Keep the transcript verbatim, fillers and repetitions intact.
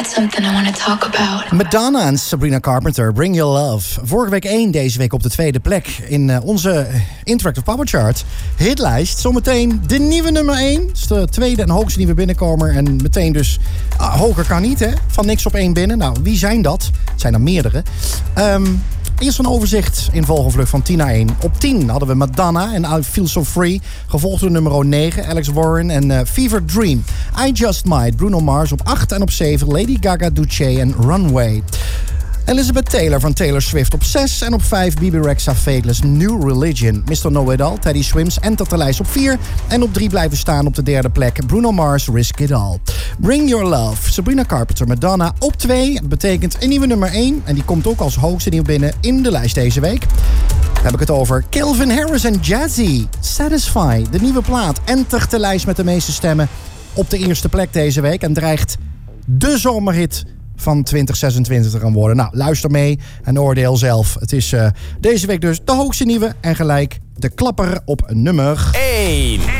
something I want to talk about. Madonna en Sabrina Carpenter, Bring Your Love. Vorige week één, deze week op de tweede plek in uh, onze Interactive Power Chart hitlijst. Zometeen de nieuwe nummer één. Dat is de tweede en hoogste nieuwe binnenkomer. En meteen dus, uh, hoger kan niet hè, van niks op één binnen. Nou, wie zijn dat? Het zijn er meerdere. Um, Eerst een overzicht in vogelvlucht van tien naar één. Op tien hadden we Madonna en I Feel So Free. Gevolgd door nummer negen, Alex Warren en uh, Fever Dream. I Just Might, Bruno Mars op acht en op zeven. Lady Gaga, Duce en Runway. Elizabeth Taylor van Taylor Swift op zes. En op vijf Bebe Rexha Faithless, New Religion. mister Know-It-All, Teddy Swims entert de lijst op vier. En op drie blijven staan op de derde plek Bruno Mars, Risk It All. Bring Your Love, Sabrina Carpenter, Madonna op twee. Dat betekent een nieuwe nummer één. En die komt ook als hoogste nieuw binnen in de lijst deze week. Dan heb ik het over Calvin Harris en Jazzy. Satisfy, de nieuwe plaat, entert de lijst met de meeste stemmen op de eerste plek deze week. En dreigt de zomerhit van twintig zesentwintig te gaan worden. Nou, luister mee en oordeel zelf. Het is uh, deze week dus de hoogste nieuwe en gelijk de klapper op nummer één.